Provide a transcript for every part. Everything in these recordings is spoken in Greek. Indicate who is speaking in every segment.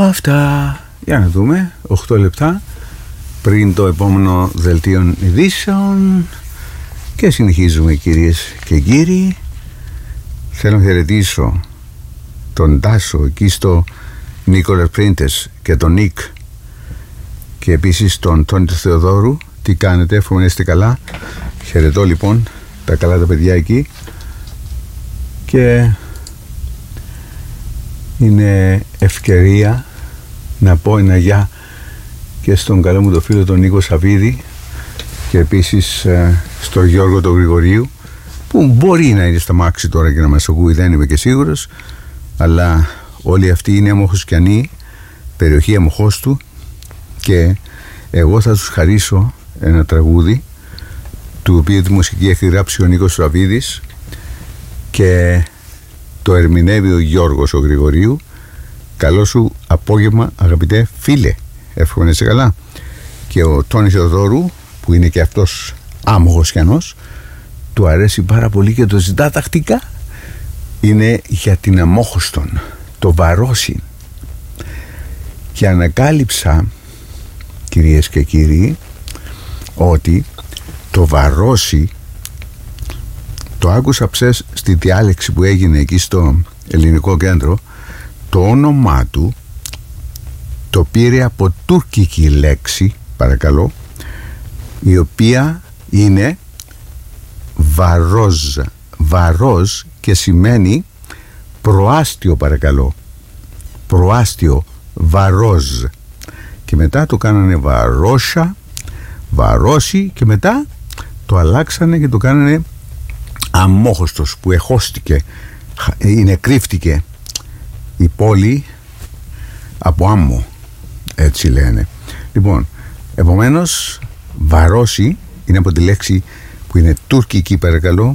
Speaker 1: Αυτά, για να δούμε, 8 λεπτά πριν το επόμενο δελτίο ειδήσεων και συνεχίζουμε, κυρίες και κύριοι. Θέλω να χαιρετήσω τον Τάσο εκεί στο Νίκολας Πρίντες και τον Νίκ και επίσης τον Τόνι του Θεοδόρου. Τι κάνετε, εύχομαι να είστε καλά. Χαιρετώ λοιπόν τα καλά τα παιδιά εκεί και είναι ευκαιρία να πω ένα γεια και στον καλό μου το φίλο τον Νίκο Σαββίδη και επίσης στον Γιώργο τον Γρηγορίου, που μπορεί να είναι στα μάξι τώρα και να μας ακούει, δεν είμαι και σίγουρος, αλλά όλοι αυτοί είναι αμμοχοσκιανοί, περιοχή Αμμοχώστου, και εγώ θα τους χαρίσω ένα τραγούδι του οποίου τη μουσική έχει γράψει ο Νίκος Σαββίδης και το ερμηνεύει ο Γιώργος ο Γρηγορίου. Καλό σου απόγευμα, αγαπητέ φίλε, εύχομαι να είσαι καλά. Και ο Τόνι Θεοδόρου, που είναι και αυτός αμμοχοσκιανός, του αρέσει πάρα πολύ και το ζητά τακτικά. Είναι για την Αμμόχωστον, το Βαρόσι. Και ανακάλυψα, κυρίες και κύριοι, ότι το Βαρόσι το άκουσα ψες στη διάλεξη που έγινε εκεί στο Ελληνικό Κέντρο. Το όνομά του το πήρε από τουρκική λέξη, παρακαλώ, η οποία είναι βαρόζ. Βαρόζ και σημαίνει προάστιο, παρακαλώ. Προάστιο, βαρόζ. Και μετά το κάνανε βαρόσα, βαρόσι, και μετά το αλλάξανε και το κάνανε Αμμόχωστος, που εχώστηκε, κρύφτηκε η πόλη από άμμο, έτσι λένε. Λοιπόν, επομένως Βαρόσι είναι από τη λέξη που είναι τουρκική, παρακαλώ,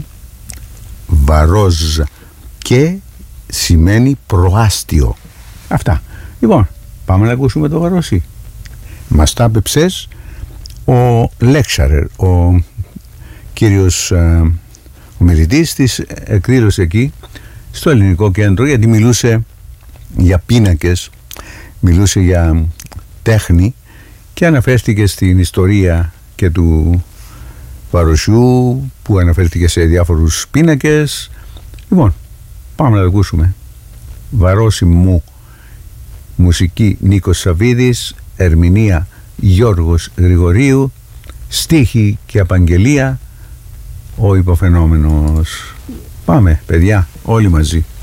Speaker 1: βαρόζ, και σημαίνει προάστιο. Αυτά. Λοιπόν, πάμε να ακούσουμε το Βαρόσι. Μας τα έπεψες ο Λέξαρερ, ο κύριος ο μιλητής της εκδήλωσε εκεί στο Ελληνικό Κέντρο, γιατί μιλούσε για πίνακες, μιλούσε για τέχνη και αναφέρθηκε στην ιστορία και του Βαροσιού, που αναφέρθηκε σε διάφορους πίνακες. Λοιπόν, πάμε να το ακούσουμε. Βαρόσι μου, μουσική Νίκος Σαββίδης, ερμηνεία Γιώργος Γρηγορίου, στίχη και απαγγελία ο υποφαινόμενος. Πάμε παιδιά, όλοι μαζί.